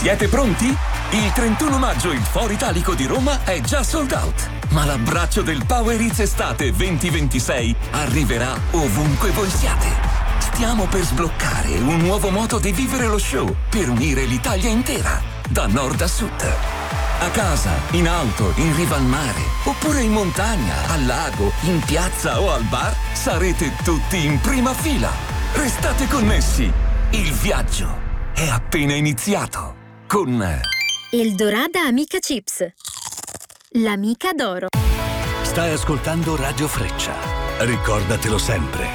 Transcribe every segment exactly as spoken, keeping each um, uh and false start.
Siete pronti? Il trentuno maggio il Foro Italico di Roma è già sold out, ma l'abbraccio del Power Hits Estate venti ventisei arriverà ovunque voi siate. Stiamo per sbloccare un nuovo modo di vivere lo show per unire l'Italia intera, da nord a sud. A casa, in auto, in riva al mare, oppure in montagna, al lago, in piazza o al bar, sarete tutti in prima fila. Restate connessi. Il viaggio è appena iniziato con Eldorado Amica Chips. L'amica d'oro. Stai ascoltando Radio Freccia. Ricordatelo sempre.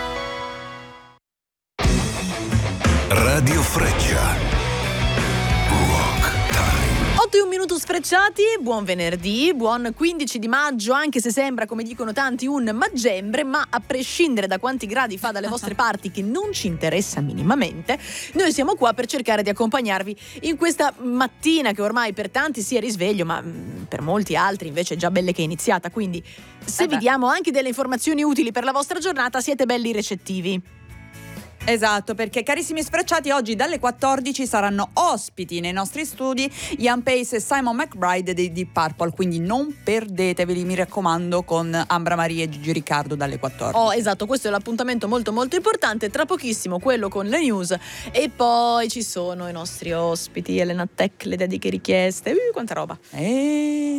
Radio Freccia. otto e un minuto sfrecciati, buon venerdì, buon quindici di maggio, anche se sembra, come dicono tanti, un maggembre, ma a prescindere da quanti gradi fa dalle vostre parti, che non ci interessa minimamente, noi siamo qua per cercare di accompagnarvi in questa mattina che ormai per tanti sia risveglio, ma mh, per molti altri invece è già belle che è iniziata, quindi se eh vi diamo anche delle informazioni utili per la vostra giornata siete belli recettivi. Esatto, perché carissimi sfrecciati, oggi dalle quattordici saranno ospiti nei nostri studi Ian Pace e Simon McBride dei Deep Purple, quindi non perdeteveli, mi raccomando, con Ambra Maria e Gigi Riccardo dalle quattordici. Oh, esatto, questo è l'appuntamento molto molto importante, tra pochissimo quello con le news e poi ci sono i nostri ospiti, Elena Tech, le dediche richieste, uh, quanta roba. E